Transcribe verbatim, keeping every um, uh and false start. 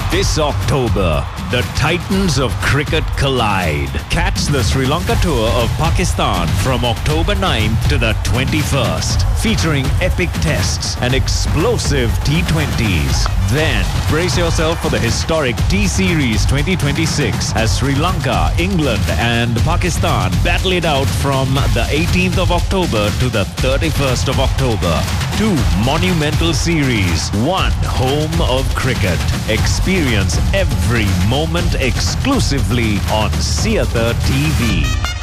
This October, the Titans of cricket collide. Catch the Sri Lanka tour of Pakistan from October ninth to the twenty-first, featuring epic tests and explosive T twenties. Then, brace yourself for the historic T-Series twenty twenty-six as Sri Lanka, England and Pakistan battle it out from the eighteenth of October to the thirty-first of October. Two monumental series, one home of cricket. Experience every moment exclusively on Siatha T V.